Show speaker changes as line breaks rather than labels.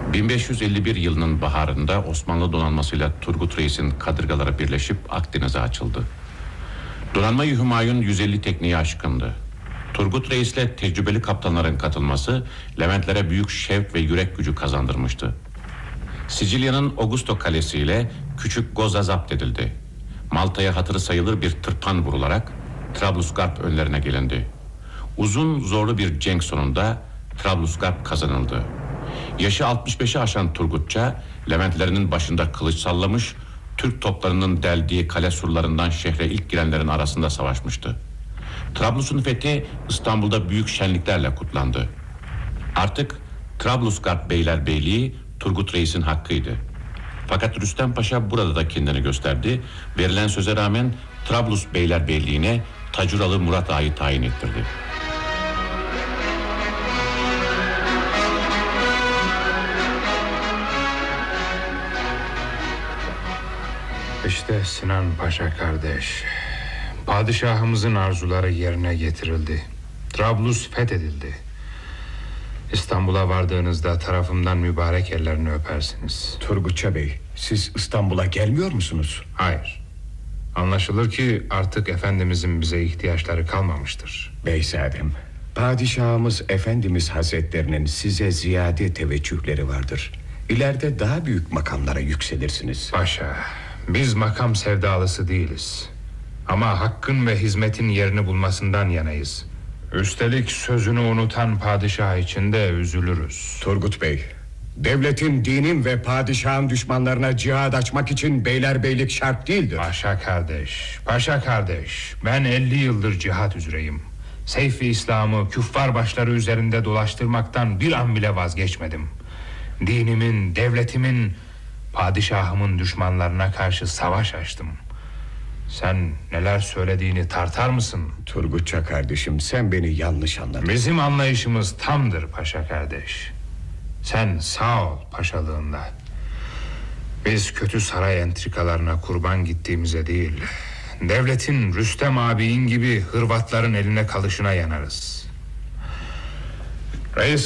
1551 yılının baharında Osmanlı donanmasıyla Turgut Reis'in kadırgaları birleşip Akdeniz'e açıldı. Donanma-i Hümayun 150 tekneyi aşkındı. Turgut Reis'le tecrübeli kaptanların katılması Leventlere büyük şevk ve yürek gücü kazandırmıştı. Sicilya'nın Augusto Kalesi ile Küçük Goza zapt edildi. Malta'ya hatırı sayılır bir tırpan vurularak Trablusgarp önlerine gelindi. Uzun zorlu bir cenk sonunda Trablusgarp kazanıldı. Yaşı 65'i aşan Turgutça, Leventlerinin başında kılıç sallamış, Türk toplarının deldiği kale surlarından şehre ilk girenlerin arasında savaşmıştı. Trablus'un fethi İstanbul'da büyük şenliklerle kutlandı. Artık Trablusgarp Beylerbeyliği Turgut Reis'in hakkıydı. Fakat Rüstem Paşa burada da kendini gösterdi. Verilen söze rağmen Trablus Beylerbeyliğine Tacuralı Murat Ağa'yı tayin ettirdi.
İşte Sinan Paşa kardeş. Padişahımızın arzuları yerine getirildi. Trablus fethedildi. İstanbul'a vardığınızda tarafımdan mübarek ellerini öpersiniz.
Turgutça Bey, siz İstanbul'a gelmiyor musunuz?
Hayır. Anlaşılır ki artık Efendimizin bize ihtiyaçları kalmamıştır.
Beyzadem, padişahımız Efendimiz Hazretlerinin size ziyade teveccühleri vardır. İleride daha büyük makamlara yükselirsiniz.
Paşa, biz makam sevdalısı değiliz. Ama hakkın ve hizmetin yerini bulmasından yanayız. Üstelik sözünü unutan padişah için de üzülürüz.
Turgut Bey, devletin, dinin ve padişahın düşmanlarına cihad açmak için beylerbeylik şart değildir.
Paşa kardeş, paşa kardeş, ben 50 yıldır cihat üzereyim. Seyf-i İslam'ı küffar başları üzerinde dolaştırmaktan bir an bile vazgeçmedim. Dinimin, devletimin, padişahımın düşmanlarına karşı savaş açtım. Sen neler söylediğini tartar mısın?
Turgutça kardeşim, sen beni yanlış anladın.
Bizim anlayışımız tamdır paşa kardeş. Sen sağ ol paşalığında. Biz kötü saray entrikalarına kurban gittiğimize değil, devletin Rüstem ağabeyin gibi Hırvatların eline kalışına yanarız. Reis